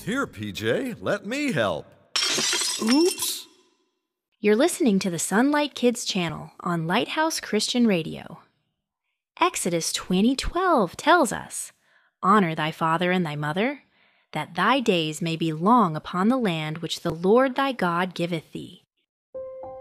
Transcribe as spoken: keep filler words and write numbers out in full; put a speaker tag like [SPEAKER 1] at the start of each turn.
[SPEAKER 1] Here, P J, let me help. Oops!
[SPEAKER 2] You're listening to the Sunlight Kids channel on Lighthouse Christian Radio. Exodus twenty twelve tells us, "Honor thy father and thy mother, that thy days may be long upon the land which the Lord thy God giveth thee.